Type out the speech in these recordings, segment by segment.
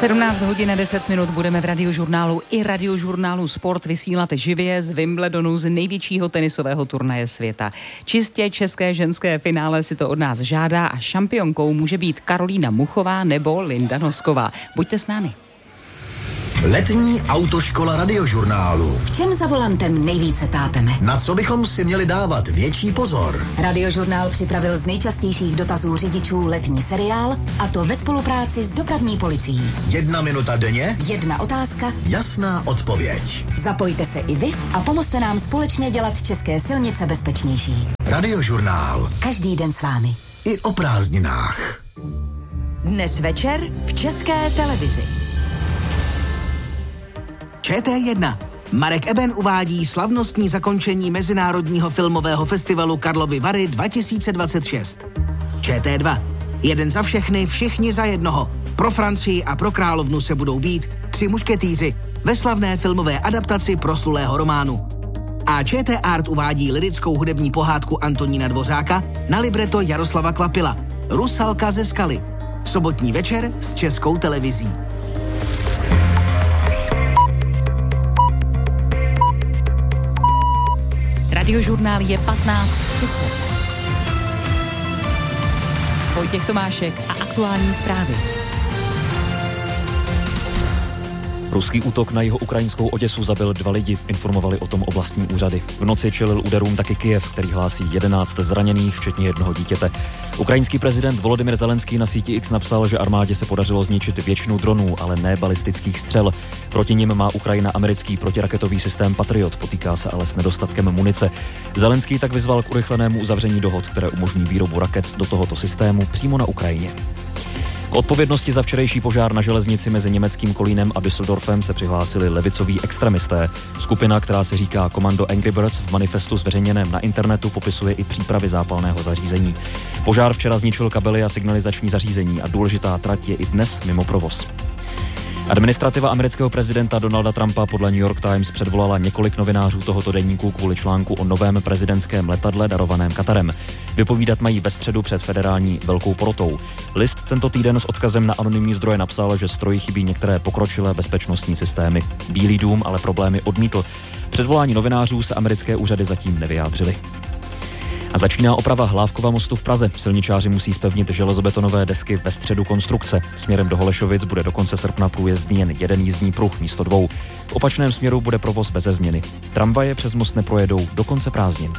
17:10 budeme v Radiožurnálu i Radiožurnálu Sport vysílat živě z Wimbledonu, z největšího tenisového turnaje světa. Čistě české ženské finále si to od nás žádá a šampionkou může být Karolína Muchová nebo Linda Nosková. Buďte s námi. Letní autoškola Radiožurnálu. V čem za volantem nejvíce tápeme? Na co bychom si měli dávat větší pozor? Radiožurnál připravil z nejčastějších dotazů řidičů letní seriál, a to ve spolupráci s dopravní policií. 1 minuta denně, 1 otázka, jasná odpověď. Zapojte se i vy a pomozte nám společně dělat české silnice bezpečnější. Radiožurnál. Každý den s vámi. I o prázdninách. Dnes večer v České televizi. ČT1. Marek Eben uvádí slavnostní zakončení Mezinárodního filmového festivalu Karlovy Vary 2026. ČT2. Jeden za všechny, všichni za jednoho. Pro Francii a pro královnu se budou bít 3 mušketýři ve slavné filmové adaptaci proslulého románu. A ČT Art uvádí lyrickou hudební pohádku Antonína Dvořáka na libreto Jaroslava Kvapila Rusalka ze skaly. Sobotní večer s Českou televizí. Radiožurnál je 15:30. Vojtěch Tomášek a aktuální zprávy. Ruský útok na jiho-ukrajinskou Oděsu zabil 2 lidi, informovali o tom oblastní úřady. V noci čelil úderům taky Kyjev, který hlásí 11 zraněných, včetně 1 dítěte. Ukrajinský prezident Volodymyr Zelenský na síti X napsal, že armádě se podařilo zničit většinu dronů, ale ne balistických střel. Proti nim má Ukrajina americký protiraketový systém Patriot, potýká se ale s nedostatkem munice. Zelenský tak vyzval k urychlenému uzavření dohod, které umožní výrobu raket do tohoto systému přímo na Ukrajině. K odpovědnosti za včerejší požár na železnici mezi německým Kolínem a Düsseldorfem se přihlásili levicoví extremisté. Skupina, která se říká Komando Angry Birds, v manifestu zveřejněném na internetu popisuje i přípravy zápalného zařízení. Požár včera zničil kabely a signalizační zařízení a důležitá trať je i dnes mimo provoz. Administrativa amerického prezidenta Donalda Trumpa podle New York Times předvolala několik novinářů tohoto deníku kvůli článku o novém prezidentském letadle darovaném Katarem. Vypovídat mají ve středu před federální velkou porotou. List tento týden s odkazem na anonymní zdroje napsal, že stroji chybí některé pokročilé bezpečnostní systémy. Bílý dům ale problémy odmítl. Předvolání novinářů se americké úřady zatím nevyjádřily. A začíná oprava Hlávkova mostu v Praze. Silničáři musí zpevnit železobetonové desky ve středu konstrukce. Směrem do Holešovic bude do konce srpna průjezdný jen 1 jízdní pruh místo 2. V opačném směru bude provoz beze změny. Tramvaje přes most neprojedou do konce prázdnin.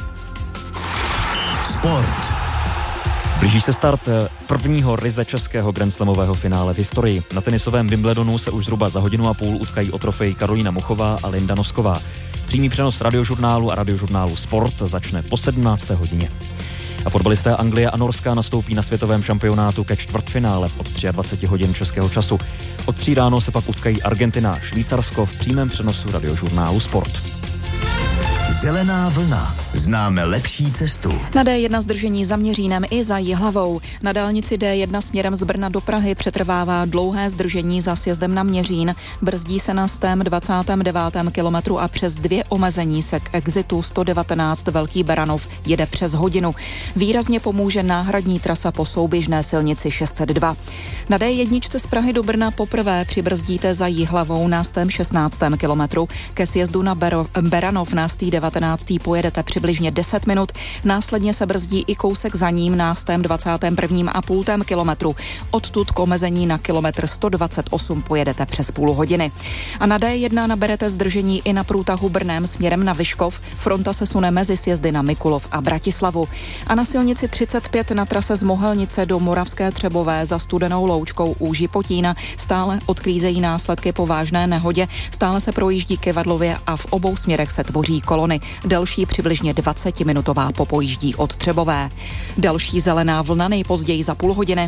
Sport. Blíží se start prvního ryze českého grandslamového finále v historii. Na tenisovém Wimbledonu se už zhruba za 1,5 hodiny utkají o trofej Karolína Muchová a Linda Nosková. Přímý přenos Radiožurnálu a Radiožurnálu Sport začne po 17. hodině. A fotbalisté Anglie a Norska nastoupí na světovém šampionátu ke čtvrtfinále od 23 hodin českého času. Od 3 ráno se pak utkají Argentina a Švýcarsko v přímém přenosu Radiožurnálu Sport. Zelená vlna. Známe lepší cestu. Na D1 zdržení za Měřínem i za Jihlavou. Na dálnici D1 směrem z Brna do Prahy přetrvává dlouhé zdržení za sjezdem na Měřín. Brzdí se na 29. kilometru a přes 2 omezení se k exitu 119 Velký Beranov jede přes hodinu. Výrazně pomůže náhradní trasa po souběžné silnici 602. Na D1 z Prahy do Brna poprvé přibrzdíte za Jihlavou na 16. kilometru. Ke sjezdu na Beranov na 19. pojedete přibližně 10 minut, následně se brzdí i kousek za ním na 21,5 kilometru. Odtud k omezení na kilometr 128 pojedete přes půl hodiny. A na D1 naberete zdržení i na průtahu Brnem směrem na Vyškov. Fronta se sune mezi sjezdy na Mikulov a Bratislavu. A na silnici 35 na trase z Mohelnice do Moravské Třebové za Studenou Loučkou u Žipotína stále odklízejí následky po vážné nehodě. Stále se projíždí Kyvadlově a v obou směrech se tvoří kolony. Další přibližně 20-minutová popojíždí od Třebové. Další zelená vlna nejpozději za půl hodiny.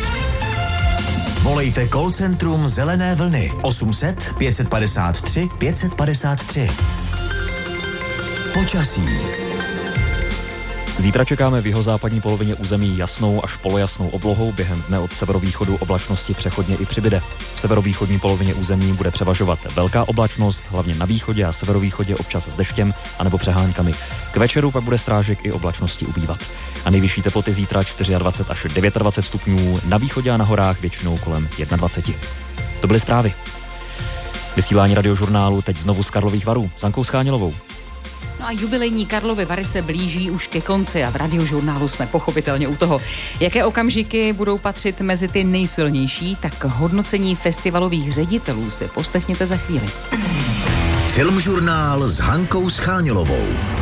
Volejte call centrum Zelené vlny 800 553 553. Počasí. Zítra čekáme v jihozápadní polovině území jasnou až polojasnou oblohou, během dne od severovýchodu oblačnosti přechodně i přibyde. V severovýchodní polovině území bude převažovat velká oblačnost, hlavně na východě a severovýchodě občas s deštěm anebo přehánkami. K večeru pak bude strážek i oblačnosti ubývat. A nejvyšší teploty zítra 24 až 29 stupňů, na východě a na horách většinou kolem 21. To byly zprávy. Vysílání Radiožurnálu teď znovu z Karlových Varů s Ankou Schánělovou. No a jubilejní Karlovy Vary se blíží už ke konci a v Radiožurnálu jsme pochopitelně u toho. Jaké okamžiky budou patřit mezi ty nejsilnější, tak hodnocení festivalových ředitelů si poslechněte za chvíli. Filmžurnál s Hankou Schánělovou.